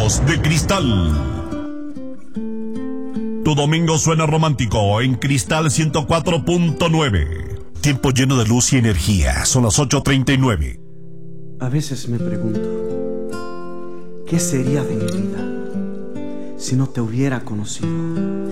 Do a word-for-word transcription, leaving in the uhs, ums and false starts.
Ojos de Cristal. Tu domingo suena romántico en Cristal ciento cuatro punto nueve. Tiempo lleno de luz y energía. Son las ocho treinta y nueve. A veces me pregunto, ¿qué sería de mi vida si no te hubiera conocido?